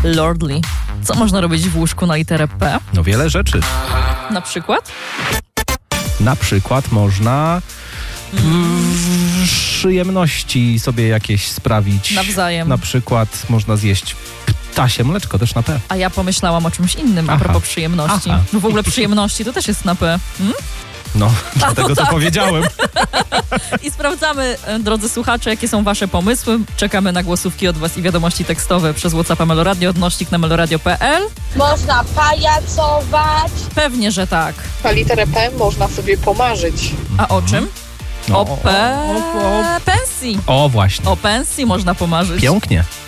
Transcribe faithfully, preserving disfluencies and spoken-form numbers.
Lordly. Co można robić w łóżku na literę P? No wiele rzeczy. Na przykład? Na przykład można mm. przyjemności sobie jakieś sprawić. Nawzajem. Na przykład można zjeść ptasie mleczko, też na P. A ja pomyślałam o czymś innym a Aha. propos przyjemności. Aha. No w ogóle przyjemności to też jest na P. Hmm? No, dlatego no to tak. powiedziałem. I sprawdzamy, drodzy słuchacze, jakie są wasze pomysły. Czekamy na głosówki od was i wiadomości tekstowe przez WhatsAppa Meloradio, odnośnik na meloradio kropka p l. Można pajacować. Pewnie, że tak. Na literę P można sobie pomarzyć. A o czym? No, O, pe... o, o, o. pensji. O, właśnie. O pensji można pomarzyć. Pięknie.